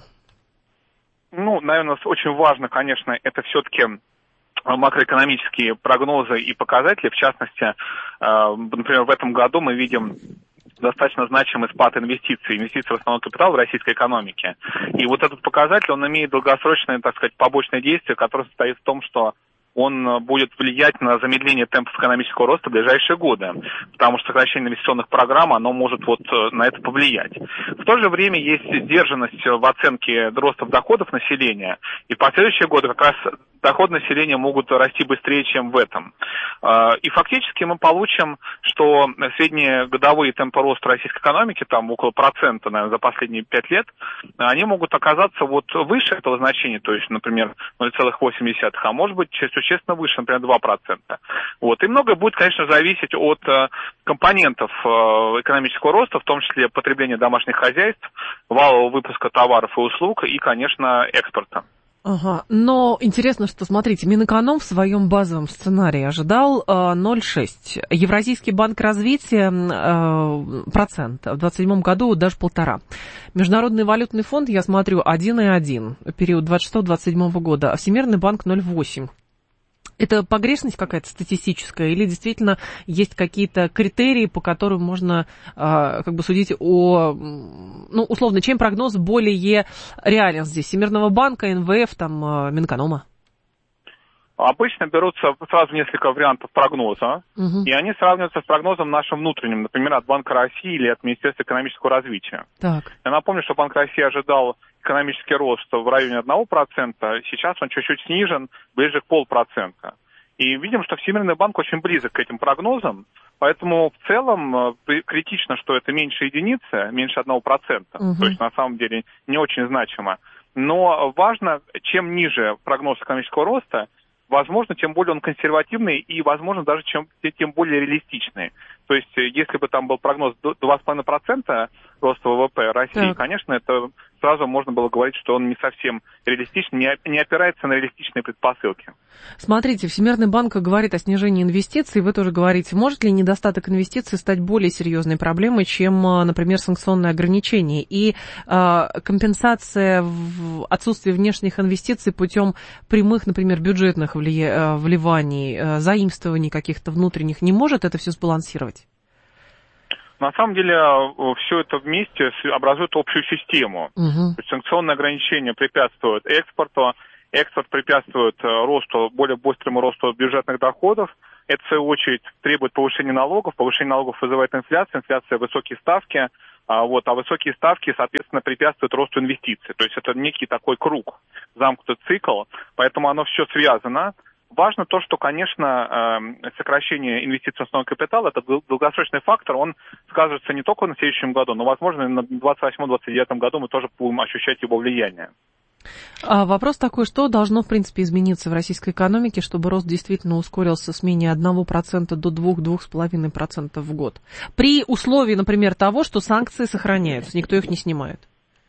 Ну, наверное, очень важно, конечно, это все-таки макроэкономические прогнозы и показатели. В частности, например, в этом году мы видим достаточно значимый спад инвестиций, инвестиций в основной капитал в российской экономике. И вот этот показатель, он имеет долгосрочное, так сказать, побочное действие, которое состоит в том, что он будет влиять на замедление темпов экономического роста в ближайшие годы, потому что сокращение инвестиционных программ, оно может вот на это повлиять. В то же время есть сдержанность в оценке роста доходов населения, и в последующие годы как раз доходы населения могут расти быстрее, чем в этом. И фактически мы получим, что средние годовые темпы роста российской экономики, там около процента, наверное, за последние пять лет, они могут оказаться вот выше этого значения, то есть, например, ноль целых восемь десятых, а может быть, существенно выше, например, два процента. Вот. И многое будет, конечно, зависеть от компонентов экономического роста, в том числе потребления домашних хозяйств, валового выпуска товаров и услуг и, конечно, экспорта. Ага, но интересно, что, смотрите, Минэконом в своем базовом сценарии ожидал э, ноль целых шесть десятых. Евразийский банк развития э, процент, в двадцать седьмом году даже полтора. Международный валютный фонд, я смотрю, один целых один десятых, период двадцать шестого - двадцать седьмого года, а Всемирный банк ноль целых восемь десятых. Это погрешность какая-то статистическая или действительно есть какие-то критерии, по которым можно э, как бы судить о, ну, условно, чем прогноз более реален здесь? Всемирного банка, эн вэ эф, там, э, Минэконома? Обычно берутся сразу несколько вариантов прогноза, угу. и они сравниваются с прогнозом нашим внутренним, например, от Банка России или от Министерства экономического развития. Так. Я напомню, что Банк России ожидал экономический рост в районе одного процента, сейчас он чуть-чуть снижен, ближе к полпроцента. И видим, что Всемирный банк очень близок к этим прогнозам, поэтому в целом критично, что это меньше единицы, меньше одного процента, угу. То есть на самом деле не очень значимо. Но важно, чем ниже прогноз экономического роста, возможно, тем более он консервативный и, возможно, даже чем, тем более реалистичный. То есть, если бы там был прогноз два с половиной процента роста ВВП России, так. конечно, это сразу можно было говорить, что он не совсем реалистичный, не опирается на реалистичные предпосылки. Смотрите, Всемирный банк говорит о снижении инвестиций, вы тоже говорите, может ли недостаток инвестиций стать более серьезной проблемой, чем, например, санкционные ограничения и э, компенсация в отсутствии внешних инвестиций путем прямых, например, бюджетных влия- вливаний, э, заимствований каких-то внутренних, не может это все сбалансировать? На самом деле все это вместе образует общую систему. Uh-huh. То есть санкционные ограничения препятствуют экспорту, экспорт препятствует росту, более быстрому росту бюджетных доходов. Это, в свою очередь, требует повышения налогов. Повышение налогов вызывает инфляцию, инфляция высокие ставки, а, вот, а высокие ставки, соответственно, препятствуют росту инвестиций. То есть это некий такой круг, замкнутый цикл, поэтому оно все связано. Важно то, что, конечно, сокращение инвестиций в основной капитал – это долгосрочный фактор, он сказывается не только на следующем году, но, возможно, на двадцать восьмом — двадцать девятом году мы тоже будем ощущать его влияние. А вопрос такой, что должно, в принципе, измениться в российской экономике, чтобы рост действительно ускорился с менее одного процента до двух-двух с половиной процентов в год? При условии, например, того, что санкции сохраняются, никто их не снимает.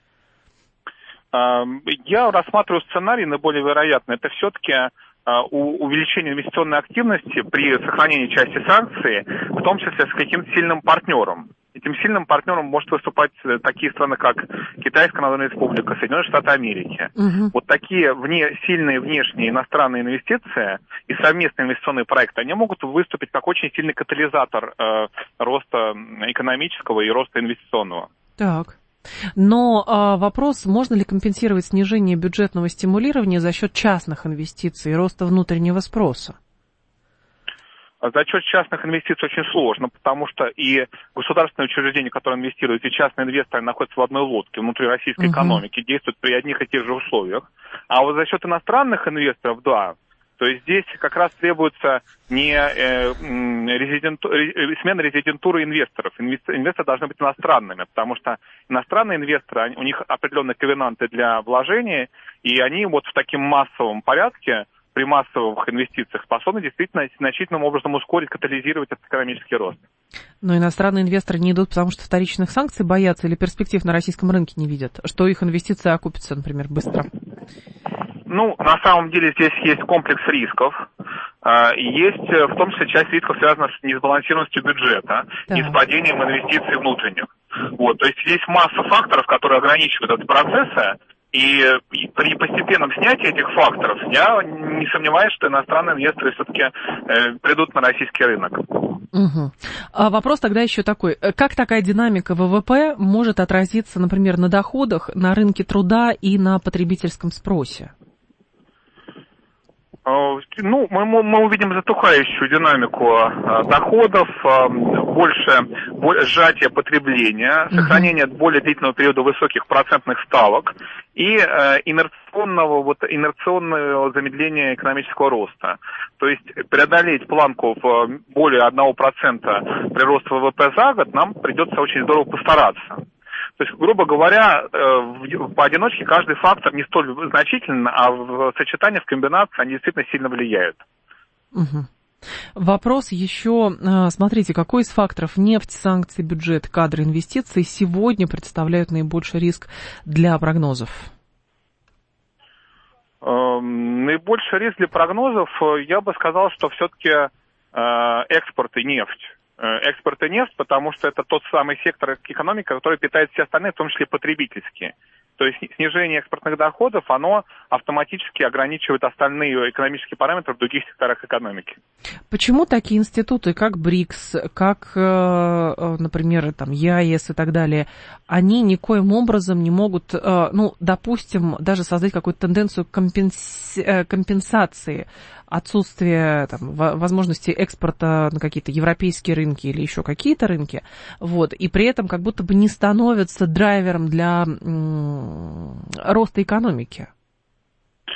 Я рассматриваю сценарий наиболее вероятный. Это все-таки увеличение инвестиционной активности при сохранении части санкций, в том числе с каким-то сильным партнером. Этим сильным партнером может выступать такие страны, как Китайская Народная Республика, Соединенные Штаты Америки. Угу. Вот такие вне, сильные внешние иностранные инвестиции и совместные инвестиционные проекты, они могут выступить как очень сильный катализатор э, роста экономического и роста инвестиционного. Так. Но а, вопрос, можно ли компенсировать снижение бюджетного стимулирования за счет частных инвестиций и роста внутреннего спроса? За счет частных инвестиций очень сложно, потому что и государственные учреждения, которые инвестируют, и частные инвесторы находятся в одной лодке внутри российской uh-huh. экономики, действуют при одних и тех же условиях. А вот за счет иностранных инвесторов, да, то есть здесь как раз требуется не э, резиденту, э, смена резидентуры инвесторов. Инвесторы должны быть иностранными, потому что иностранные инвесторы, у них определенные ковенанты для вложений, и они вот в таком массовом порядке, при массовых инвестициях способны действительно значительным образом ускорить, катализировать этот экономический рост. Но иностранные инвесторы не идут, потому что вторичных санкций боятся или перспектив на российском рынке не видят, что их инвестиции окупятся, например, быстро? Ну, на самом деле здесь есть комплекс рисков. Есть в том числе часть рисков связана с несбалансированностью бюджета, да. и с падением инвестиций внутренних. Вот, то есть есть масса факторов, которые ограничивают этот процесс. И при постепенном снятии этих факторов я не сомневаюсь, что иностранные инвесторы все-таки э, придут на российский рынок. Угу. А вопрос тогда еще такой. Как такая динамика ВВП может отразиться, например, на доходах, на рынке труда и на потребительском спросе? Ну, мы, мы увидим затухающую динамику доходов, больше, больше сжатие потребления, сохранение более длительного периода высоких процентных ставок и инерционного, вот, инерционного замедления экономического роста. То есть преодолеть планку в более одного процента прироста ВВП за год нам придется очень здорово постараться. То есть, грубо говоря, поодиночке каждый фактор не столь значителен, а в сочетании, в комбинации они действительно сильно влияют. Угу. Вопрос еще, смотрите, какой из факторов — нефть, санкции, бюджет, кадры, инвестиции — сегодня представляют наибольший риск для прогнозов? Наибольший риск для прогнозов, я бы сказал, что все-таки экспорт и нефть. Экспорт и нефть, потому что это тот самый сектор экономики, который питает все остальные, в том числе потребительские. То есть снижение экспортных доходов, оно автоматически ограничивает остальные экономические параметры в других секторах экономики. Почему такие институты, как БРИКС, как, например, там, ЕАЭС и так далее, они никоим образом не могут, ну, допустим, даже создать какую-то тенденцию компенс... компенсации отсутствия там, возможности экспорта на какие-то европейские рынки или еще какие-то рынки, вот, и при этом как будто бы не становятся драйвером для м- роста экономики?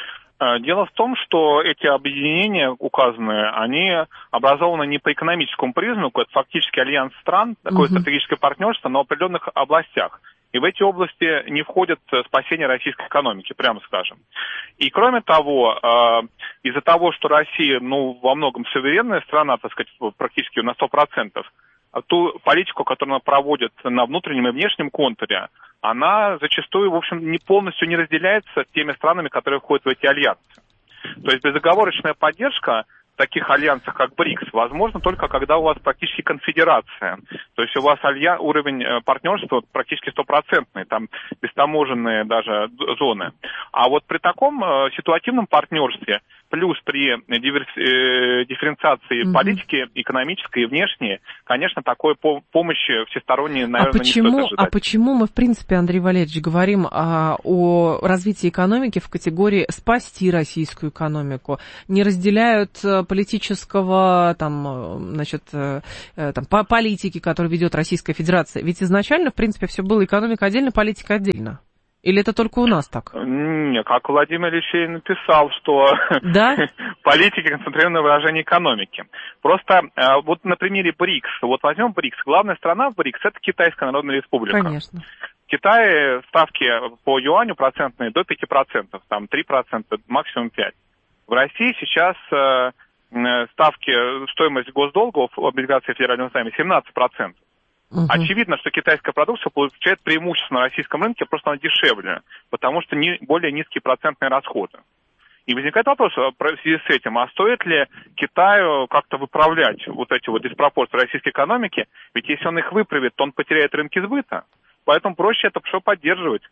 Дело в том, что эти объединения указанные, они образованы не по экономическому признаку, это фактически альянс стран, такое uh-huh. стратегическое партнерство, но в определенных областях. И в эти области не входит спасение российской экономики, прямо скажем. И кроме того, из-за того, что Россия, ну, во многом суверенная страна, так сказать, практически на сто процентов, ту политику, которую она проводит на внутреннем и внешнем контуре, она зачастую, в общем, не полностью не разделяется теми странами, которые входят в эти альянсы. То есть безоговорочная поддержка в таких альянсах, как БРИКС, возможно только когда у вас практически конфедерация. То есть у вас алья... уровень партнерства практически стопроцентный, там бестаможенные даже зоны. А вот при таком э, ситуативном партнерстве, плюс при диверс... э, дифференциации mm-hmm. политики экономической и внешней, конечно, такой по- помощи всесторонней, наверное, а почему, не стоит ожидать. А почему мы, в принципе, Андрей Валерьевич, говорим а, о развитии экономики в категории «спасти российскую экономику»? Не разделяют политического, там, значит, там, по политики, которую ведет Российская Федерация. Ведь изначально, в принципе, все было экономика отдельно, политика отдельно. Или это только у нас так? Не, как Владимир Ильич написал, что да? политика концентрирована на выражении экономики. Просто вот на примере БРИКС, вот возьмем БРИКС, главная страна в БРИКС это Китайская Народная Республика. Конечно. В Китае ставки по юаню процентные до пяти процентов, там три процента, максимум пять процентов. В России сейчас ставки, стоимость госдолгов, облигаций федерального займа семнадцать процентов. Uh-huh. Очевидно, что китайская продукция получает преимущество на российском рынке, просто она дешевле, потому что не, более низкие процентные расходы. И возникает вопрос в связи с этим, а стоит ли Китаю как-то выправлять вот эти вот диспропорции российской экономики, ведь если он их выправит, то он потеряет рынки сбыта, поэтому проще это все поддерживать.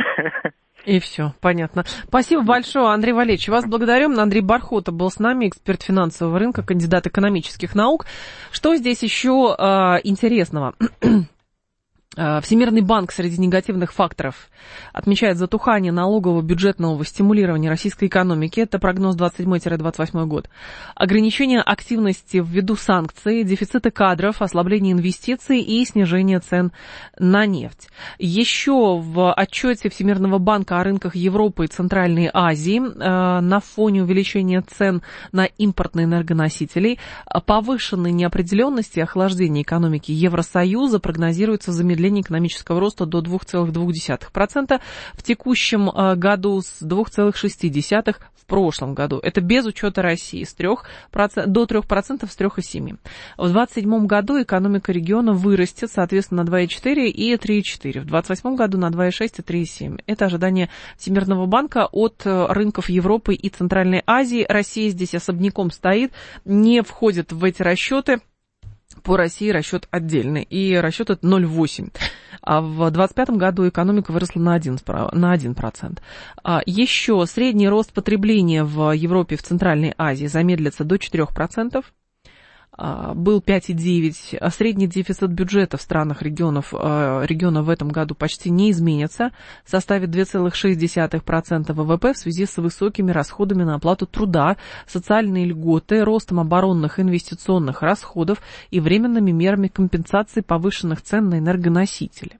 И все, понятно. Спасибо большое, Андрей Валерьевич. Вас благодарим. Андрей Бархота был с нами, эксперт финансового рынка, кандидат экономических наук. Что здесь еще э, интересного? Всемирный банк среди негативных факторов отмечает затухание налогового бюджетного стимулирования российской экономики. Это прогноз двадцать седьмой — двадцать восьмой год. Ограничение активности ввиду санкций, дефицита кадров, ослабление инвестиций и снижение цен на нефть. Еще в отчете Всемирного банка о рынках Европы и Центральной Азии на фоне увеличения цен на импортные энергоносители, повышенной неопределенности и охлаждения экономики Евросоюза прогнозируется замедление экономического роста до двух целых двух десятых процента в текущем году с двух целых шести десятых процента в прошлом году. Это без учета России с трёх процентов, до трёх процентов с трёх целых семи десятых процента. В двадцать седьмом году экономика региона вырастет, соответственно, на два целых четыре десятых и три целых четыре десятых. В двадцать восьмом году на два целых шесть десятых и три целых семь десятых. Это ожидание Всемирного банка от рынков Европы и Центральной Азии. Россия здесь особняком стоит, не входит в эти расчеты. По России расчет отдельный, и расчет это ноль целых восемь десятых. А в двадцать пятом году экономика выросла на один процент. Еще средний рост потребления в Европе и в Центральной Азии замедлится до четырёх процентов. Был пять целых девять десятых, а средний дефицит бюджета в странах регионов, региона в этом году почти не изменится, составит два целых шесть десятых процента ВВП в связи с высокими расходами на оплату труда, социальные льготы, ростом оборонных инвестиционных расходов и временными мерами компенсации повышенных цен на энергоносители.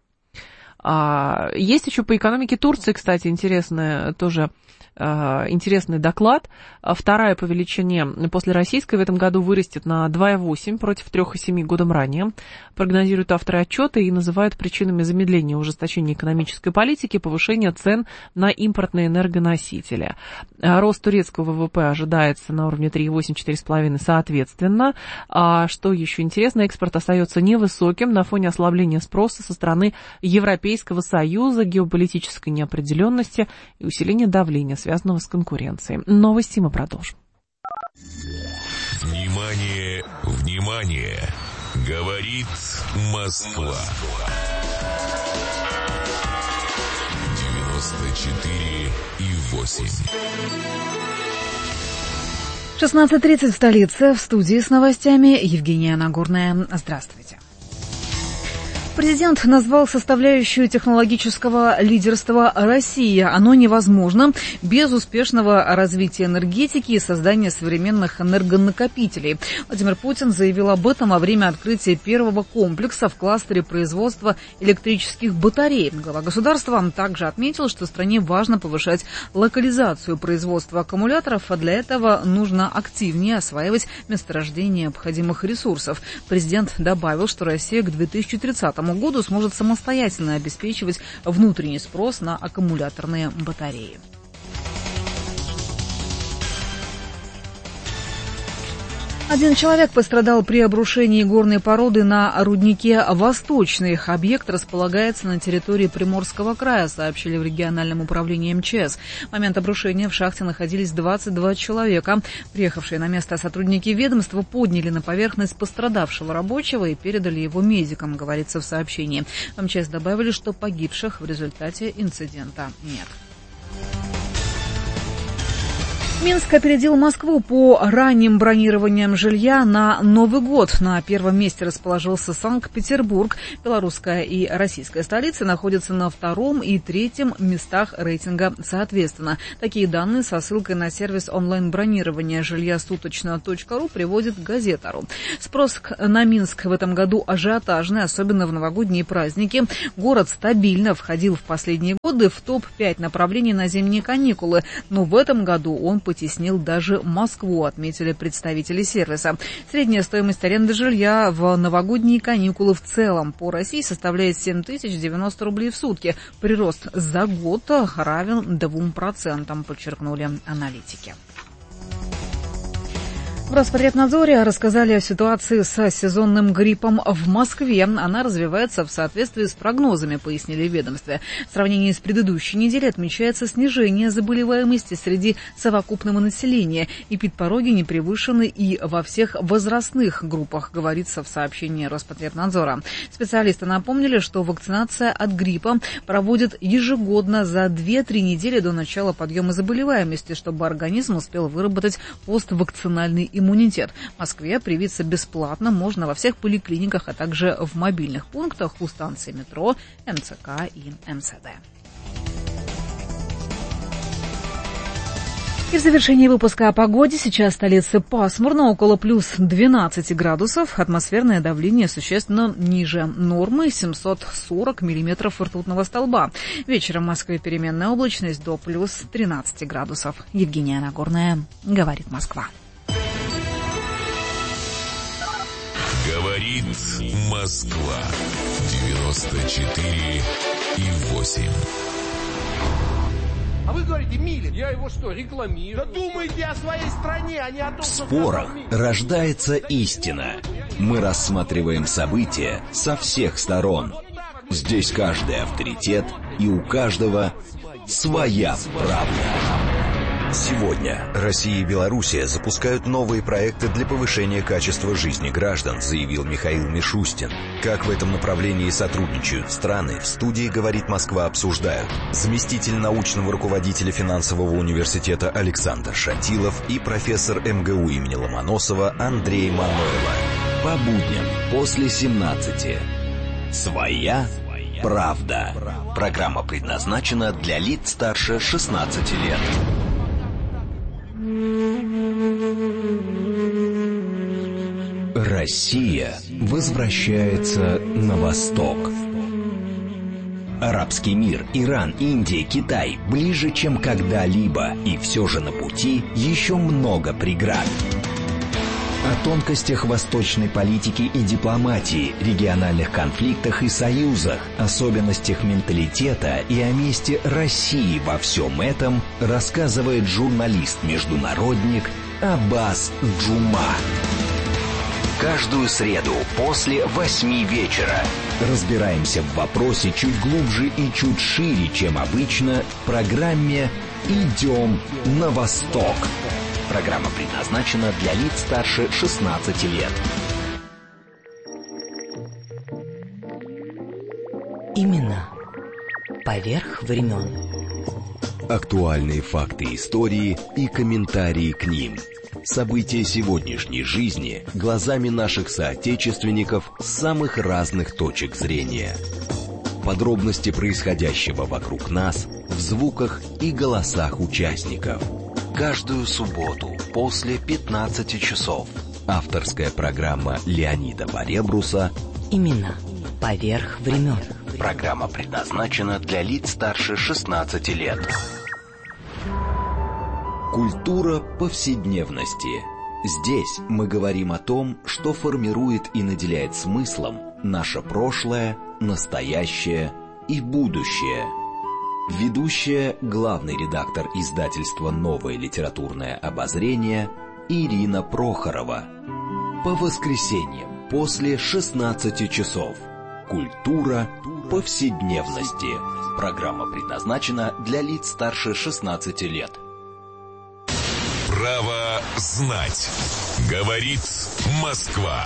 Есть еще по экономике Турции, кстати, интересная тоже интересный доклад. Вторая по величине после российской в этом году вырастет на два целых восемь десятых против три целых семь десятых годом ранее. Прогнозируют авторы отчета и называют причинами замедления ужесточения экономической политики повышение цен на импортные энергоносители. Рост турецкого ВВП ожидается на уровне три целых восемь десятых — четыре целых пять десятых соответственно. А что еще интересно, экспорт остается невысоким на фоне ослабления спроса со стороны Европейского Союза, геополитической неопределенности и усиления давления, связанного с конкуренцией. Новости мы продолжим. Внимание, внимание! Говорит Москва. девяносто четыре и восемь. шестнадцать тридцать в столице. В студии с новостями Евгения Нагорная. Здравствуйте. Президент назвал составляющую технологического лидерства России. Оно невозможно без успешного развития энергетики и создания современных энергонакопителей. Владимир Путин заявил об этом во время открытия первого комплекса в кластере производства электрических батарей. Глава государства также отметил, что стране важно повышать локализацию производства аккумуляторов, а для этого нужно активнее осваивать месторождение необходимых ресурсов. Президент добавил, что Россия к две тысячи тридцатому году сможет самостоятельно обеспечивать внутренний спрос на аккумуляторные батареи. Один человек пострадал при обрушении горной породы на руднике «Восточный». Объект располагается на территории Приморского края, сообщили в региональном управлении эм че эс. В момент обрушения в шахте находились двадцать два человека. Приехавшие на место сотрудники ведомства подняли на поверхность пострадавшего рабочего и передали его медикам, говорится в сообщении. В эм че эс добавили, что погибших в результате инцидента нет. Минск опередил Москву по ранним бронированиям жилья на Новый год. На первом месте расположился Санкт-Петербург. Белорусская и российская столицы находятся на втором и третьем местах рейтинга соответственно. Такие данные со ссылкой на сервис онлайн-бронирования жилья суточно точка ру приводит Газета.ру. Спрос на Минск в этом году ажиотажный, особенно в новогодние праздники. Город стабильно входил в последние годы в топ пять направлений на зимние каникулы, но в этом году он потеснил даже Москву, отметили представители сервиса. Средняя стоимость аренды жилья в новогодние каникулы в целом по России составляет семь тысяч девяносто рублей в сутки. Прирост за год равен двум процентам, подчеркнули аналитики. В Роспотребнадзоре рассказали о ситуации с сезонным гриппом в Москве. Она развивается в соответствии с прогнозами, пояснили в ведомстве. В сравнении с предыдущей неделей отмечается снижение заболеваемости среди совокупного населения. Эпидпороги не превышены и во всех возрастных группах, говорится в сообщении Роспотребнадзора. Специалисты напомнили, что вакцинация от гриппа проводят ежегодно за две-три недели до начала подъема заболеваемости, чтобы организм успел выработать поствакцинальный иммунитет. Иммунитет. В Москве привиться бесплатно можно во всех поликлиниках, а также в мобильных пунктах у станций метро, эм цэ ка и эм цэ дэ. И в завершении выпуска о погоде. Сейчас в столице пасмурно, около плюс двенадцати градусов. Атмосферное давление существенно ниже нормы, семьсот сорок миллиметров ртутного столба. Вечером в Москве переменная облачность до плюс тринадцати градусов. Евгения Нагорная, говорит Москва. Говорит Москва. девяносто четыре и восемь. А вы говорите, Милин, я его что, рекламирую? Да думайте о своей стране, а не о том, В что... спорах рождается истина. Мы рассматриваем события со всех сторон. Здесь каждый авторитет, и у каждого своя правда. Сегодня Россия и Белоруссия запускают новые проекты для повышения качества жизни граждан, заявил Михаил Мишустин. Как в этом направлении сотрудничают страны, в студии «Говорит Москва» обсуждают заместитель научного руководителя финансового университета Александр Шатилов и профессор эм гэ у имени Ломоносова Андрей Манойло. По будням после семнадцати. Своя правда. Программа предназначена для лиц старше шестнадцати лет. Россия возвращается на восток. Арабский мир, Иран, Индия, Китай ближе, чем когда-либо, и все же на пути еще много преград. О тонкостях восточной политики и дипломатии, региональных конфликтах и союзах, особенностях менталитета и о месте России во всем этом рассказывает журналист-международник Аббас Джума. Каждую среду после восьми вечера разбираемся в вопросе чуть глубже и чуть шире, чем обычно, в программе «Идем на восток». Программа предназначена для лиц старше шестнадцати лет. Имена поверх времен. Актуальные факты истории и комментарии к ним. События сегодняшней жизни глазами наших соотечественников с самых разных точек зрения. Подробности происходящего вокруг нас в звуках и голосах участников. Каждую субботу после пятнадцати часов. Авторская программа Леонида Баребруса «Имена. Поверх времен». Программа предназначена для лиц старше шестнадцати лет. Культура повседневности. Здесь мы говорим о том, что формирует и наделяет смыслом наше прошлое, настоящее и будущее. Ведущая, главный редактор издательства «Новое литературное обозрение» Ирина Прохорова. По воскресеньям после шестнадцати часов. Культура повседневности. Программа предназначена для лиц старше шестнадцати лет. Право знать. Говорит Москва.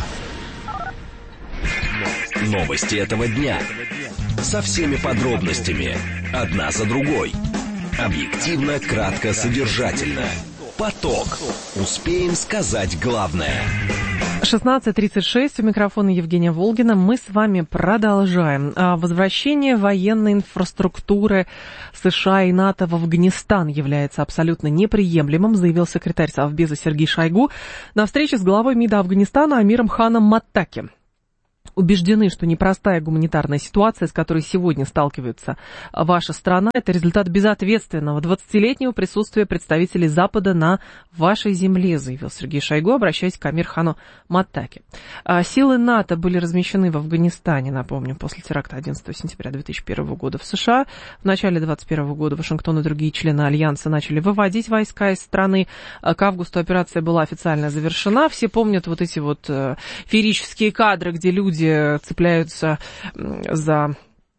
Новости этого дня. Со всеми подробностями. Одна за другой. Объективно, кратко, содержательно. Поток. Успеем сказать главное. шестнадцать тридцать шесть, у микрофона Евгения Волгина. Мы с вами продолжаем. Возвращение военной инфраструктуры США и НАТО в Афганистан является абсолютно неприемлемым, заявил секретарь Совбеза Сергей Шойгу на встрече с главой МИДа Афганистана Амиром Ханом Маттаки. Убеждены, что непростая гуманитарная ситуация, с которой сегодня сталкивается ваша страна, это результат безответственного двадцатилетнего присутствия представителей Запада на вашей земле, заявил Сергей Шойгу, обращаясь к Амир Хану Маттаки. Силы НАТО были размещены в Афганистане, напомню, после теракта одиннадцатого сентября две тысячи первого года в США. В начале двадцать первого года Вашингтон и другие члены Альянса начали выводить войска из страны. К августу операция была официально завершена. Все помнят вот эти вот феерические кадры, где люди цепляются за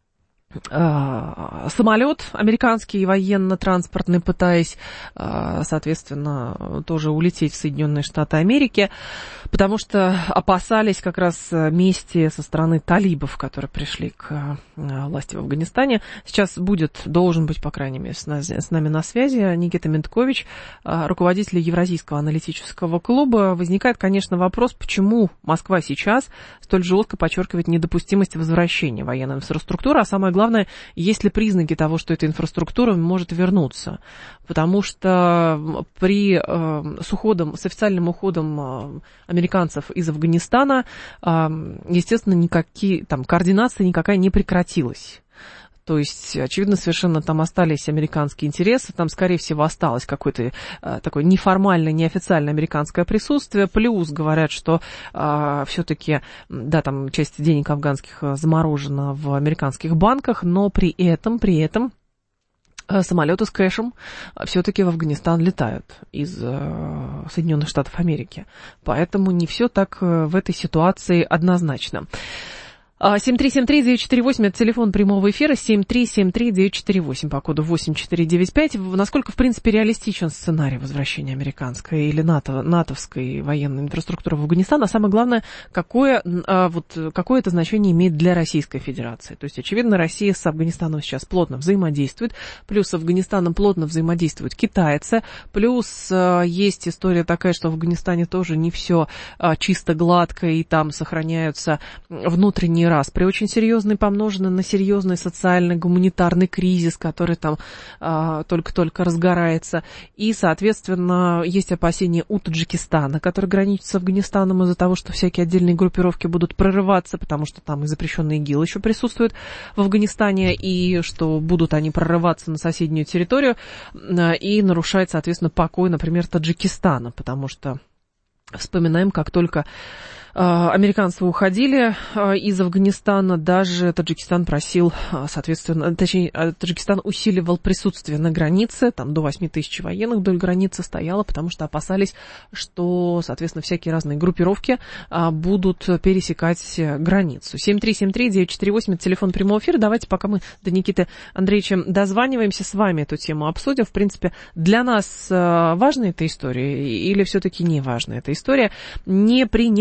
э, самолет американский военно-транспортный, пытаясь, э, соответственно, тоже улететь в Соединенные Штаты Америки, потому что опасались как раз мести со стороны талибов, которые пришли к э, власти в Афганистане. Сейчас будет, должен быть, по крайней мере, с, с нами на связи Никита Менткович, э, руководитель Евразийского аналитического клуба. Возникает, конечно, вопрос, почему Москва сейчас столь жестко подчеркивает недопустимость возвращения военной инфраструктуры, а самое главное, есть ли признаки того, что эта инфраструктура может вернуться. Потому что при, э, с уходом, с официальным уходом э, американцев из Афганистана, э, естественно, никакие, там, координация никакая не прекратилась. То есть, очевидно, совершенно там остались американские интересы, там, скорее всего, осталось какое-то э, такое неформальное, неофициальное американское присутствие. Плюс говорят, что э, все-таки, да, там часть денег афганских заморожена в американских банках, но при этом, при этом э, самолеты с кэшем все-таки в Афганистан летают из э, Соединенных Штатов Америки. Поэтому не все так э, в этой ситуации однозначно. семь три семь три девять четыре восемь, это телефон прямого эфира, семь три семь три девять четыре восемь по коду восемь четыре девять пять. Насколько, в принципе, реалистичен сценарий возвращения американской или НАТО, натовской военной инфраструктуры в Афганистан, а самое главное, какое, а, вот, какое это значение имеет для Российской Федерации? То есть, очевидно, Россия с Афганистаном сейчас плотно взаимодействует, плюс с Афганистаном плотно взаимодействуют китайцы, плюс а, есть история такая, что в Афганистане тоже не все а, чисто гладко, и там сохраняются внутренние раз, при очень серьезный, помноженный на серьезный социальный, гуманитарный кризис, который там а, только-только разгорается. И, соответственно, есть опасения у Таджикистана, который граничит с Афганистаном из-за того, что всякие отдельные группировки будут прорываться, потому что там и запрещенный ИГИЛ еще присутствует в Афганистане, и что будут они прорываться на соседнюю территорию и нарушать, соответственно, покой, например, Таджикистана, потому что вспоминаем, как только американцы уходили из Афганистана, даже Таджикистан просил, соответственно, точнее, Таджикистан усиливал присутствие на границе, там до восемь тысяч военных вдоль границы стояло, потому что опасались, что, соответственно, всякие разные группировки будут пересекать границу. семь три семь три девять четыре восемь, это телефон прямого эфира. Давайте, пока мы до Никиты Андреевича дозваниваемся, с вами эту тему обсудим. В принципе, для нас важна эта история или все-таки не важна эта история? Непринятие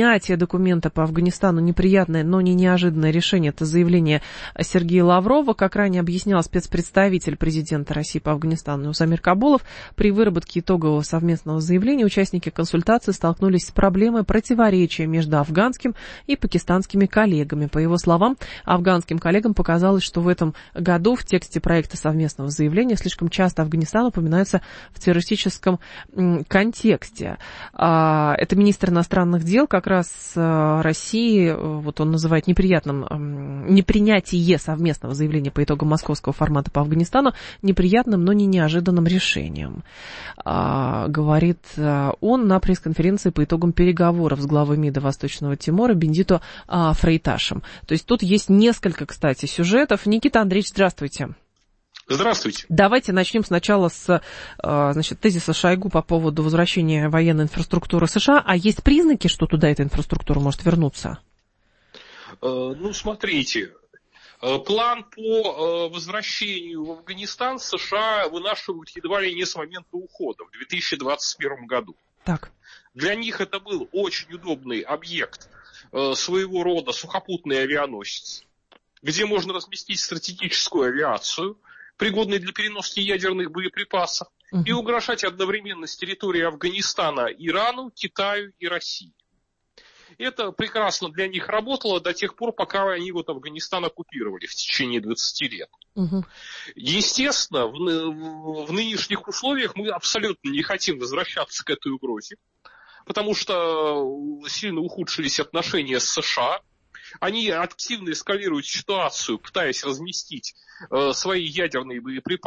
документа по Афганистану неприятное, но не неожиданное решение. Это заявление Сергея Лаврова. Как ранее объяснял спецпредставитель президента России по Афганистану Усамир Кабулов, при выработке итогового совместного заявления участники консультаций столкнулись с проблемой противоречия между афганским и пакистанскими коллегами. По его словам, афганским коллегам показалось, что в этом году в тексте проекта совместного заявления слишком часто Афганистан упоминается в террористическом контексте. Это министр иностранных дел как раз России, вот он называет неприятным непринятие совместного заявления по итогам московского формата по Афганистану неприятным, но не неожиданным решением. Говорит он на пресс-конференции по итогам переговоров с главой МИДа Восточного Тимора Бендито Фрейташем. То есть тут есть несколько, кстати, сюжетов. Никита Андреевич, здравствуйте. Здравствуйте. Давайте начнем сначала с значит, тезиса Шойгу по поводу возвращения военной инфраструктуры США. А есть признаки, что туда эта инфраструктура может вернуться? Ну, смотрите. План по возвращению в Афганистан США вынашивают едва ли не с момента ухода в две тысячи двадцать первом году. Так. Для них это был очень удобный объект, своего рода сухопутный авианосец, где можно разместить стратегическую авиацию, пригодные для переноски ядерных боеприпасов, uh-huh. и угрожать одновременно с территории Афганистана Ирану, Китаю и России. Это прекрасно для них работало до тех пор, пока они вот Афганистан оккупировали в течение двадцати лет. Uh-huh. Естественно, в, в нынешних условиях мы абсолютно не хотим возвращаться к этой угрозе, потому что сильно ухудшились отношения с США. Они активно эскалируют ситуацию, пытаясь разместить э, свои ядерные боеприпасы